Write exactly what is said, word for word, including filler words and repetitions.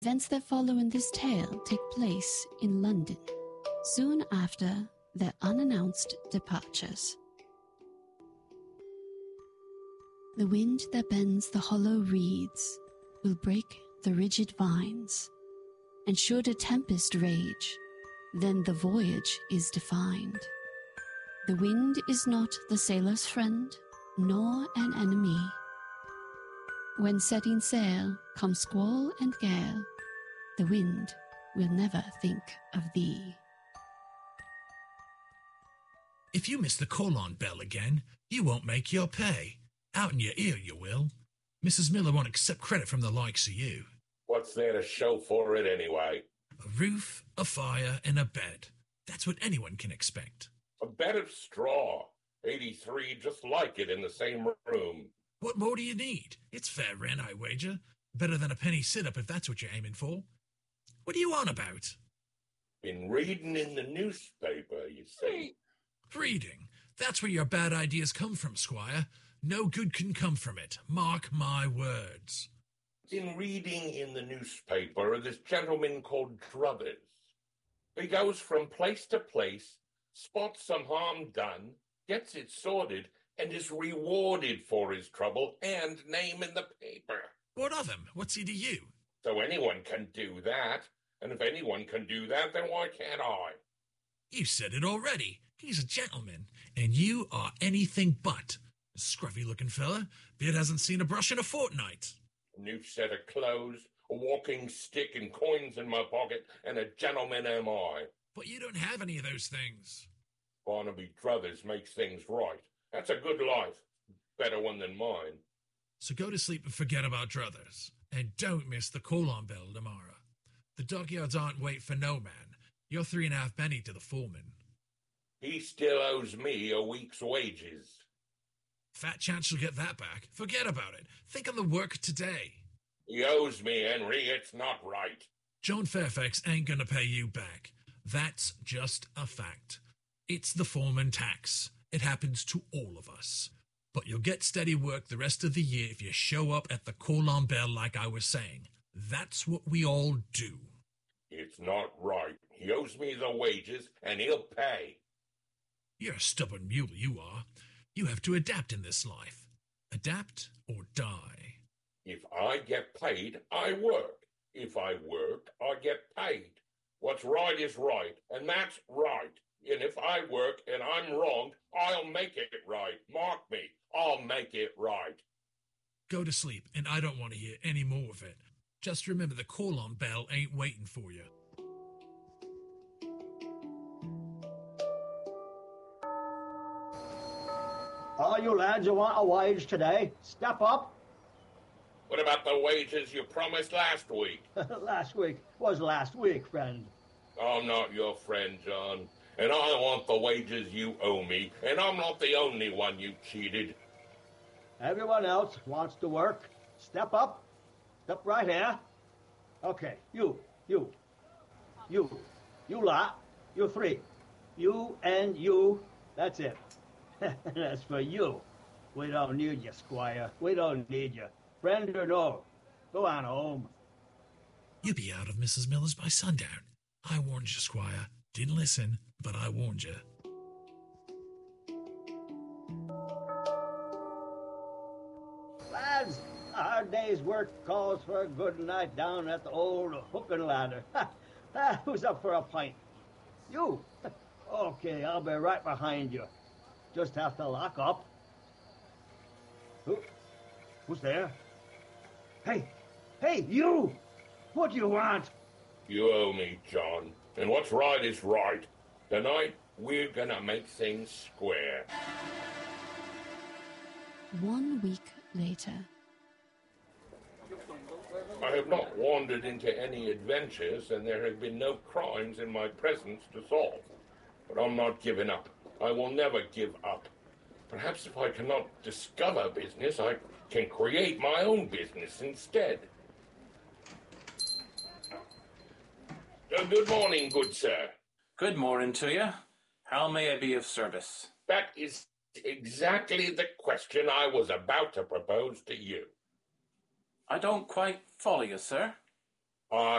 Events that follow in this tale take place in London, soon after their unannounced departures. The wind that bends the hollow reeds will break the rigid vines, and should a tempest rage, then the voyage is defined. The wind is not the sailor's friend, nor an enemy. When setting sail come squall and gale, the wind will never think of thee. If you miss the call-on bell again, you won't make your pay. Out in your ear you will. Missus Miller won't accept credit from the likes of you. What's there to show for it anyway? A roof, a fire, and a bed. That's what anyone can expect. A bed of straw. eighty-three just like it in the same room. What more do you need? It's fair rent, I wager. Better than a penny sit-up if that's what you're aiming for. What are you on about? Been reading in the newspaper, you see. Reading? That's where your bad ideas come from, Squire. No good can come from it. Mark my words. Been reading in the newspaper of this gentleman called Druthers. He goes from place to place, spots some harm done, gets it sorted, and is rewarded for his trouble and name in the paper. What of him? What's he to you? So anyone can do that. And if anyone can do that, then why can't I? You said it already. He's a gentleman, and you are anything but. Scruffy-looking fella. Beard hasn't seen a brush in a fortnight. A new set of clothes, a walking stick and coins in my pocket, and a gentleman am I. But you don't have any of those things. Barnaby Druthers makes things right. That's a good life. Better one than mine. So go to sleep and forget about Druthers. And don't miss the call-on bell tomorrow. The dockyards aren't wait for no man. You're three and a half penny to the foreman. He still owes me a week's wages. Fat chance you'll get that back. Forget about it. Think on the work today. He owes me, Henry. It's not right. Joan Fairfax ain't gonna pay you back. That's just a fact. It's the foreman tax. It happens to all of us. But you'll get steady work the rest of the year if you show up at the call-on bell like I was saying. That's what we all do. It's not right. He owes me the wages, and he'll pay. You're a stubborn mule, you are. You have to adapt in this life. Adapt or die. If I get paid, I work. If I work, I get paid. What's right is right, and that's right. And if I work and I'm wrong, I'll make it right. Mark me, I'll make it right. Go to sleep, and I don't want to hear any more of it. Just remember the call-on bell ain't waiting for you. All you lads who want a wage today, step up. What about the wages you promised last week? Last week was last week, friend. I'm not your friend, John. And I want the wages you owe me. And I'm not the only one you cheated. Everyone else wants to work. Step up. Step right here. Okay, you, you, you, you lot, you three. You and you, that's it. That's for you. We don't need you, Squire. We don't need you. Friend or no, go on home. You'll be out of Missus Miller's by sundown. I warned you, Squire. Didn't listen, but I warned you. Lads, a hard day's work calls for a good night down at the old hook and ladder. Who's up for a pint? You? Okay, I'll be right behind you. Just have to lock up. Who? Who's there? Hey, hey, you! What do you want? You owe me, John. And what's right is right. Tonight, we're gonna make things square. One week later. I have not wandered into any adventures, and there have been no crimes in my presence to solve. But I'm not giving up. I will never give up. Perhaps if I cannot discover business, I can create my own business instead. Uh, good morning, good sir. Good morning to you. How may I be of service? That is exactly the question I was about to propose to you. I don't quite follow you, sir. I